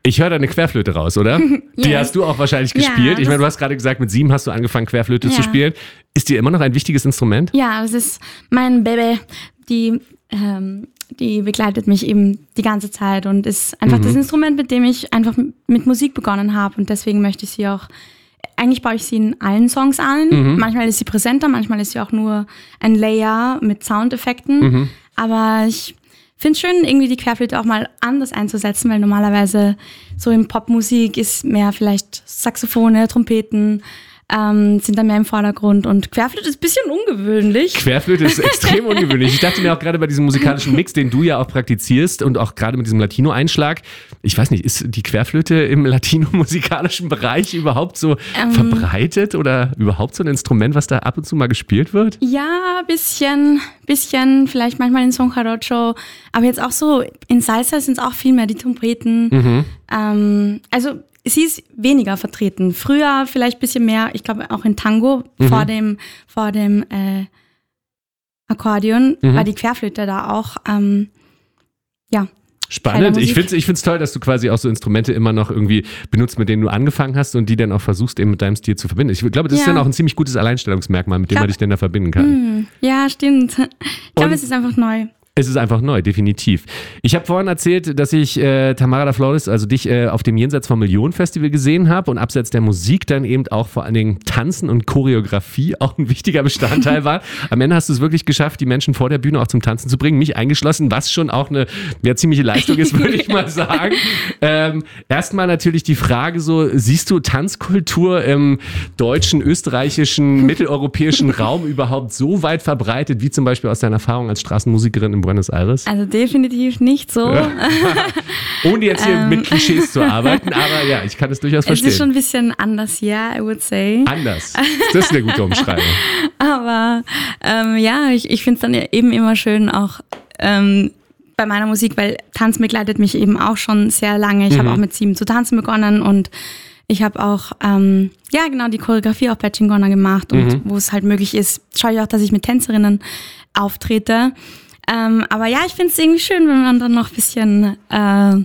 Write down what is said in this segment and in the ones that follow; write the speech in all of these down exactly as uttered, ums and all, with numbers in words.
Ich höre da eine Querflöte raus, oder? Yes. Die hast du auch wahrscheinlich gespielt. Ja, ich meine, du hast gerade gesagt, mit sieben hast du angefangen, Querflöte ja. zu spielen. Ist dir immer noch ein wichtiges Instrument? Ja, das ist mein Baby, die, ähm, die begleitet mich eben die ganze Zeit und ist einfach mhm. das Instrument, mit dem ich einfach mit Musik begonnen habe. Und deswegen möchte ich sie auch, eigentlich baue ich sie in allen Songs ein. Mhm. Manchmal ist sie präsenter, manchmal ist sie auch nur ein Layer mit Soundeffekten. Mhm. Aber ich finde es schön, irgendwie die Querflöte auch mal anders einzusetzen, weil normalerweise so in Popmusik ist mehr vielleicht Saxophone, Trompeten, ähm, sind da mehr im Vordergrund und Querflöte ist ein bisschen ungewöhnlich. Querflöte ist extrem ungewöhnlich. Ich dachte mir auch gerade bei diesem musikalischen Mix, den du ja auch praktizierst und auch gerade mit diesem Latino-Einschlag, ich weiß nicht, ist die Querflöte im latino-musikalischen Bereich überhaupt so ähm, verbreitet oder überhaupt so ein Instrument, was da ab und zu mal gespielt wird? Ja, bisschen, bisschen, vielleicht manchmal in Son Jarocho, aber jetzt auch so in Salsa sind es auch viel mehr die Trompeten. Mhm. Ähm, also sie ist weniger vertreten. Früher vielleicht ein bisschen mehr, ich glaube auch in Tango, mhm. vor dem, vor dem äh, Akkordeon, mhm. war die Querflöte da auch, ähm, ja. Spannend. Ich finde es ich find's toll, dass du quasi auch so Instrumente immer noch irgendwie benutzt, mit denen du angefangen hast und die dann auch versuchst, eben mit deinem Stil zu verbinden. Ich glaube, das ja. ist dann auch ein ziemlich gutes Alleinstellungsmerkmal, mit dem glaub, man dich denn da verbinden kann. Mh, ja, stimmt. Ich glaube, es ist einfach neu. Es ist einfach neu, definitiv. Ich habe vorhin erzählt, dass ich äh, Tamara da Flores, also dich, äh, auf dem Jenseits vom Millionen-Festival gesehen habe und abseits der Musik dann eben auch vor allen Dingen Tanzen und Choreografie auch ein wichtiger Bestandteil war. Am Ende hast du es wirklich geschafft, die Menschen vor der Bühne auch zum Tanzen zu bringen, mich eingeschlossen, was schon auch eine ja, ziemliche Leistung ist, würde ich mal sagen. Ähm, erstmal natürlich die Frage so, siehst du Tanzkultur im deutschen, österreichischen, mitteleuropäischen Raum überhaupt so weit verbreitet, wie zum Beispiel aus deiner Erfahrung als Straßenmusikerin im Buenos Aires? Also definitiv nicht so. Ohne jetzt hier ähm. mit Klischees zu arbeiten, aber ja, ich kann es durchaus verstehen. Es ist schon ein bisschen anders, ja, yeah, I would say. Anders. Das ist eine gute Umschreibung. Aber ähm, ja, ich, ich finde es dann eben immer schön, auch ähm, bei meiner Musik, weil Tanz begleitet mich eben auch schon sehr lange. Ich mhm. habe auch mit sieben zu tanzen begonnen und ich habe auch, ähm, ja genau, die Choreografie auch bei Chingona gemacht und mhm. wo es halt möglich ist, schaue ich auch, dass ich mit Tänzerinnen auftrete. Ähm, aber ja, ich finde es irgendwie schön, wenn man dann noch ein bisschen äh,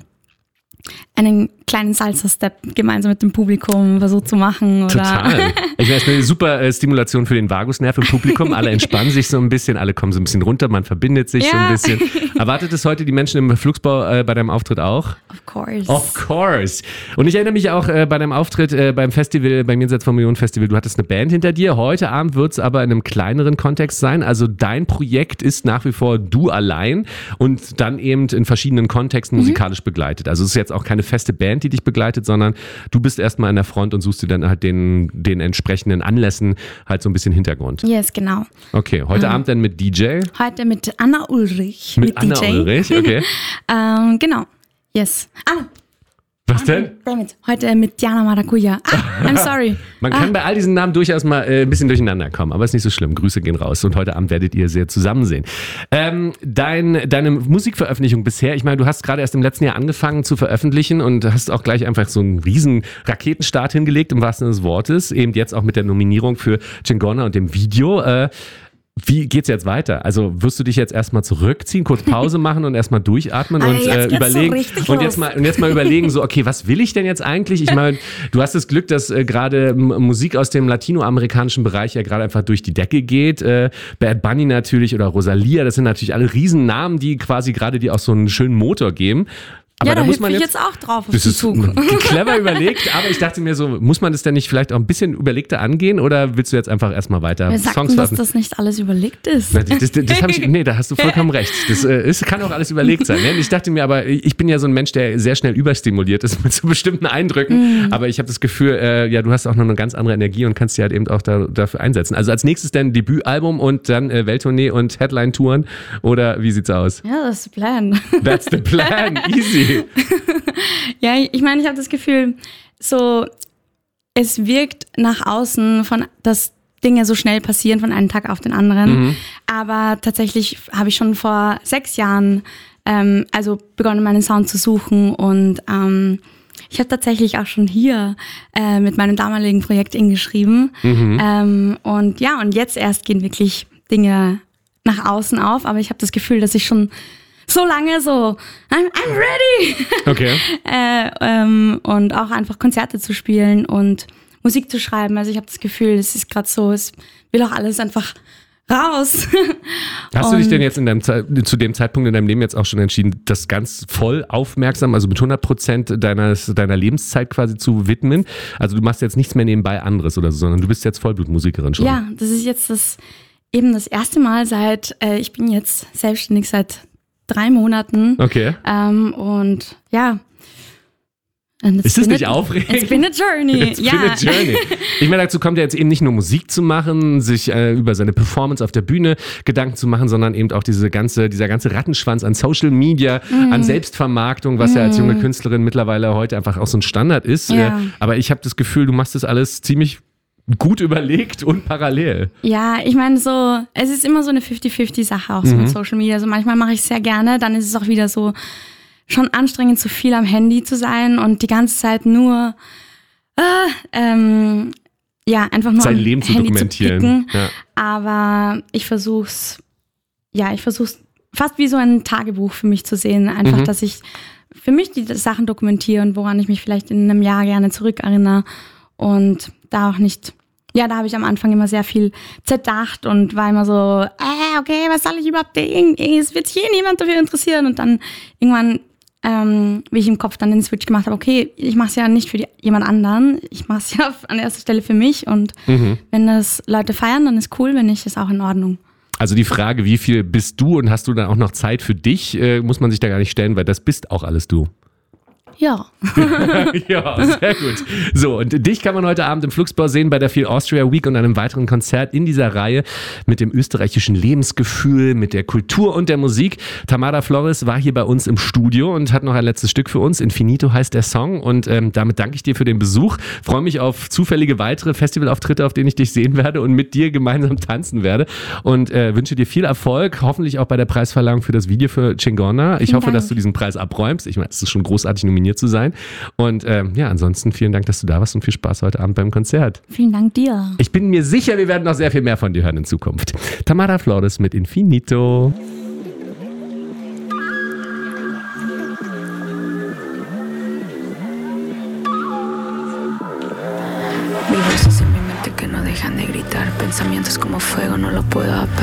einen kleinen Salsa-Step gemeinsam mit dem Publikum versucht zu machen. Oder? Total. Ich meine, es ist eine super äh, Stimulation für den Vagusnerv im Publikum. Alle entspannen sich so ein bisschen, alle kommen so ein bisschen runter, man verbindet sich ja. so ein bisschen. Erwartet es heute die Menschen im Flugsbau äh, bei deinem Auftritt auch? Of course. Of course. Und ich erinnere mich auch äh, bei deinem Auftritt äh, beim Festival, beim Jenseits vom Millionen Festival, du hattest eine Band hinter dir. Heute Abend wird es aber in einem kleineren Kontext sein. Also dein Projekt ist nach wie vor du allein und dann eben in verschiedenen Kontexten mhm. musikalisch begleitet. Also es ist jetzt auch keine feste Band, die dich begleitet, sondern du bist erstmal an der Front und suchst dir dann halt den, den entsprechenden Anlässen halt so ein bisschen Hintergrund. Yes, genau. Okay, heute ähm, Abend dann mit D J? Heute mit Anna Ulrich. Mit, mit Anna D J. Ulrich, okay. ähm, genau, yes. Ah, Was denn? Damit. Heute mit Diana Maracuja. Ah, I'm sorry. Man kann ah. bei all diesen Namen durchaus mal äh, ein bisschen durcheinander kommen, aber ist nicht so schlimm. Grüße gehen raus und heute Abend werdet ihr sehr zusammen sehen. Ähm, dein, deine Musikveröffentlichung bisher, ich meine, du hast gerade erst im letzten Jahr angefangen zu veröffentlichen und hast auch gleich einfach so einen riesen Raketenstart hingelegt, im wahrsten Sinne des Wortes. Eben jetzt auch mit der Nominierung für Chingona und dem Video. Äh, Wie geht's jetzt weiter? Also wirst du dich jetzt erstmal zurückziehen, kurz Pause machen und erstmal durchatmen und äh, überlegen so und jetzt mal und jetzt mal überlegen, so okay, was will ich denn jetzt eigentlich? Ich meine, du hast das Glück, dass äh, gerade Musik aus dem latinoamerikanischen Bereich ja gerade einfach durch die Decke geht. Äh, Bad Bunny natürlich oder Rosalia, das sind natürlich alle Riesennamen, die quasi gerade dir auch so einen schönen Motor geben. Aber ja, da, da muss man ich jetzt, jetzt auch drauf auf das den ist Zug. Clever überlegt, aber ich dachte mir so, muss man das denn nicht vielleicht auch ein bisschen überlegter angehen oder willst du jetzt einfach erstmal weiter Wer Songs sagt denn, dass lassen? das nicht alles überlegt ist? Das, das, das hab ich, nee, da hast du vollkommen recht. Das äh, ist, kann auch alles überlegt sein. Ne? Ich dachte mir aber, ich bin ja so ein Mensch, der sehr schnell überstimuliert ist mit so bestimmten Eindrücken, mm. aber ich habe das Gefühl, äh, ja, du hast auch noch eine ganz andere Energie und kannst dich halt eben auch da, dafür einsetzen. Also als nächstes dann Debütalbum und dann äh, Welttournee und Headline-Touren oder wie sieht's aus? Ja, das ist der Plan. That's the plan, easy. Ja, ich meine, ich habe das Gefühl, so es wirkt nach außen, von, dass Dinge so schnell passieren von einem Tag auf den anderen. Mhm. Aber tatsächlich habe ich schon vor sechs Jahren ähm, also begonnen, meinen Sound zu suchen und ähm, ich habe tatsächlich auch schon hier äh, mit meinem damaligen Projekt geschrieben. Mhm. Ähm, und ja, und jetzt erst gehen wirklich Dinge nach außen auf, aber ich habe das Gefühl, dass ich schon so lange so, I'm, I'm ready. Okay. äh, ähm, und auch einfach Konzerte zu spielen und Musik zu schreiben. Also ich habe das Gefühl, es ist gerade so, es will auch alles einfach raus. Hast und du dich denn jetzt in deinem Ze- zu dem Zeitpunkt in deinem Leben jetzt auch schon entschieden, das ganz voll aufmerksam, also mit hundert Prozent deines, deiner Lebenszeit quasi zu widmen? Also du machst jetzt nichts mehr nebenbei anderes oder so, sondern du bist jetzt Vollblutmusikerin schon. Ja, das ist jetzt das eben das erste Mal seit, äh, ich bin jetzt selbstständig seit drei Monaten. Okay. Ähm, und ja. Und Ist das nicht aufregend? It's been a journey. It's ja. been a journey. Ich meine, dazu kommt ja jetzt eben nicht nur Musik zu machen, sich äh, über seine Performance auf der Bühne Gedanken zu machen, sondern eben auch diese ganze, dieser ganze Rattenschwanz an Social Media, mm. an Selbstvermarktung, was mm. ja als junge Künstlerin mittlerweile heute einfach auch so ein Standard ist. Ja. Äh, aber ich habe das Gefühl, du machst das alles ziemlich gut überlegt und parallel. Ja, ich meine so, es ist immer so eine fünfzig fünfzig Sache auch so Mhm. mit Social Media. Also manchmal mache ich es sehr gerne, dann ist es auch wieder so schon anstrengend, zu viel am Handy zu sein und die ganze Zeit nur äh, ähm, ja, einfach nur sein am Leben zu Handy dokumentieren. Zu picken. Ja. Aber ich versuch's, ja, ich versuch's fast wie so ein Tagebuch für mich zu sehen. Einfach, Mhm. dass ich für mich die Sachen dokumentiere und woran ich mich vielleicht in einem Jahr gerne zurückerinnere und da auch nicht. Ja, da habe ich am Anfang immer sehr viel zerdacht und war immer so, äh, okay, was soll ich überhaupt denken? Es wird sich eh niemand dafür interessieren. Und dann irgendwann, ähm, wie ich im Kopf dann den Switch gemacht habe, okay, ich mache es ja nicht für die, jemand anderen, ich mache es ja an erster Stelle für mich. Und Mhm. wenn das Leute feiern, dann ist cool, wenn nicht, ist auch in Ordnung. Also die Frage, wie viel bist du und hast du dann auch noch Zeit für dich, äh, muss man sich da gar nicht stellen, weil das bist auch alles du. Ja. Ja, sehr gut. So, und dich kann man heute Abend im Fluxbau sehen bei der Feel Austria Week und einem weiteren Konzert in dieser Reihe mit dem österreichischen Lebensgefühl, mit der Kultur und der Musik. Tamara Flores war hier bei uns im Studio und hat noch ein letztes Stück für uns. Infinito heißt der Song und ähm, damit danke ich dir für den Besuch. Freue mich auf zufällige weitere Festivalauftritte, auf denen ich dich sehen werde und mit dir gemeinsam tanzen werde und äh, wünsche dir viel Erfolg, hoffentlich auch bei der Preisverleihung für das Video für Chingona. Ich Vielen hoffe, Dank. dass du diesen Preis abräumst. Ich meine, es ist schon großartig nominiert zu sein. Und ähm, ja, ansonsten vielen Dank, dass du da warst und viel Spaß heute Abend beim Konzert. Vielen Dank dir. Ich bin mir sicher, wir werden noch sehr viel mehr von dir hören in Zukunft. Tamara Flores mit Infinito. Vi voces en mi mente que no dejan de gritar, pensamientos como fuego, no lo puedo apagar.